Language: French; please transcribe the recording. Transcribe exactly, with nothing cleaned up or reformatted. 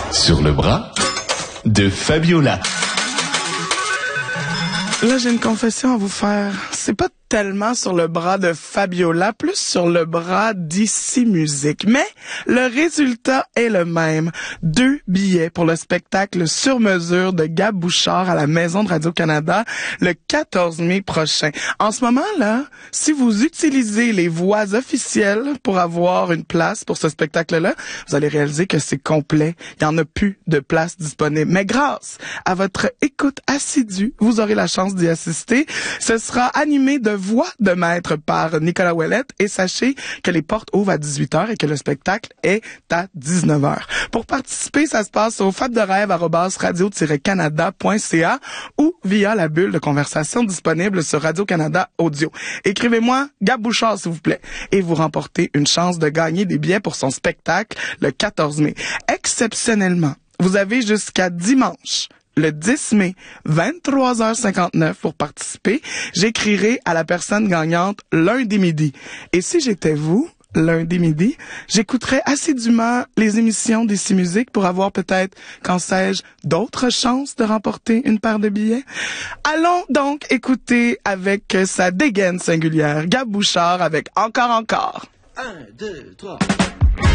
Sur le bras de Fabiola. Là, j'ai une confession à vous faire. C'est pas tellement sur le bras de Fabiola, plus sur le bras d'Ici Musique. Mais le résultat est le même. Deux billets pour le spectacle sur mesure de Gab Bouchard à la Maison de Radio-Canada le quatorze mai prochain. En ce moment, là, si vous utilisez les voies officielles pour avoir une place pour ce spectacle-là, vous allez réaliser que c'est complet. Il n'y en a plus de place disponible. Mais grâce à votre écoute assidue, vous aurez la chance d'y assister. Ce sera animé de voix de maître par Nicolas Ouellette et sachez que les portes ouvrent à dix-huit heures et que le spectacle est à dix-neuf heures. Pour participer, ça se passe au fab de rêve arobase radio tiret canada point c a ou via la bulle de conversation disponible sur Radio-Canada Audio. Écrivez-moi Gab Bouchard, s'il vous plaît, et vous remportez une chance de gagner des billets pour son spectacle le quatorze mai. Exceptionnellement, vous avez jusqu'à dimanche, le dix mai, vingt-trois heures cinquante-neuf pour participer. J'écrirai à la personne gagnante lundi midi. Et si j'étais vous, lundi midi, j'écouterais assidûment les émissions d'Ici Musique pour avoir peut-être, qu'en sais-je, d'autres chances de remporter une paire de billets. Allons donc écouter avec sa dégaine singulière Gab Bouchard avec Encore Encore. Un, deux, trois...